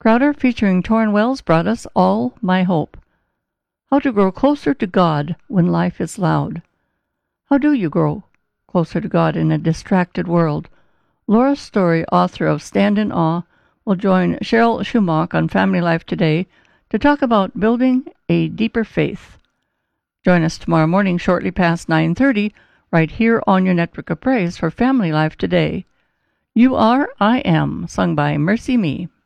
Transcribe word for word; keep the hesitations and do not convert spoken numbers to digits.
Crowder featuring Torrin Wells brought us All My Hope. How to grow closer to God when life is loud. How do you grow closer to God in a distracted world? Laura Story, author of Stand in Awe, will join Cheryl Schumach on Family Life Today to talk about building a deeper faith. Join us tomorrow morning shortly past nine thirty right here on your Network of Praise for Family Life Today. You Are, I Am, sung by Mercy Me.